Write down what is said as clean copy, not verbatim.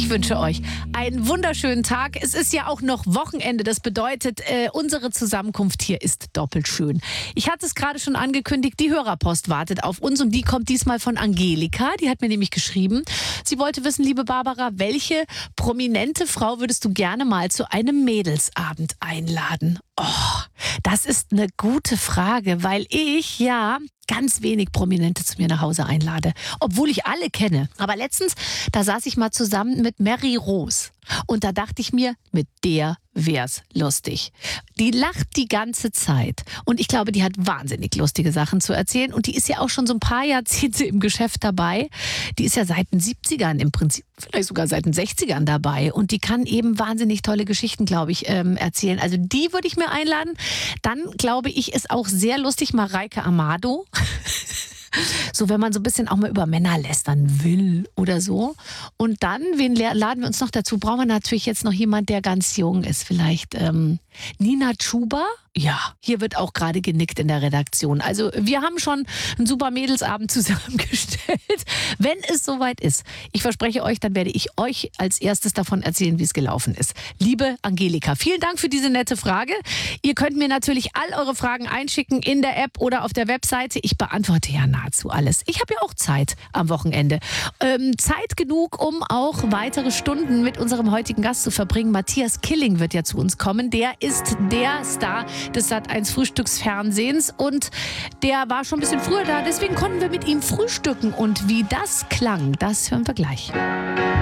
Ich wünsche euch einen wunderschönen Tag. Es ist ja auch noch Wochenende. Das bedeutet, unsere Zusammenkunft hier ist doppelt schön. Ich hatte es gerade schon angekündigt, die Hörerpost wartet auf uns und die kommt diesmal von Angelika. Die hat mir nämlich geschrieben, sie wollte wissen, liebe Barbara, welche prominente Frau würdest du gerne mal zu einem Mädelsabend einladen? Oh, das ist eine gute Frage, weil ich ja ganz wenig Prominente zu mir nach Hause einlade, obwohl ich alle kenne. Aber letztens, da saß ich mal zusammen mit Mary Rose und da dachte ich mir, mit der wär's lustig. Die lacht die ganze Zeit und ich glaube, die hat wahnsinnig lustige Sachen zu erzählen und die ist ja auch schon so ein paar Jahrzehnte im Geschäft dabei. Die ist ja seit den 70ern im Prinzip, vielleicht sogar seit den 60ern dabei und die kann eben wahnsinnig tolle Geschichten, glaube ich, erzählen. Also die würde ich mir einladen. Dann glaube ich, ist auch sehr lustig Mareike Amado. So, wenn man so ein bisschen auch mal über Männer lästern will oder so. Und dann, wen laden wir uns noch dazu? Brauchen wir natürlich jetzt noch jemand, der ganz jung ist. Vielleicht Nina Chuba? Ja, hier wird auch gerade genickt in der Redaktion. Also wir haben schon einen super Mädelsabend zusammengestellt. Wenn es soweit ist, ich verspreche euch, dann werde ich euch als erstes davon erzählen, wie es gelaufen ist. Liebe Angelika, vielen Dank für diese nette Frage. Ihr könnt mir natürlich all eure Fragen einschicken in der App oder auf der Webseite. Ich beantworte ja nahezu alles. Ich habe ja auch Zeit am Wochenende. Zeit genug, um auch weitere Stunden mit unserem heutigen Gast zu verbringen. Matthias Killing wird ja zu uns kommen. Der ist der Star des Sat.1 Frühstücksfernsehens und der war schon ein bisschen früher da. Deswegen konnten wir mit ihm frühstücken und wie das klang, das hören wir gleich.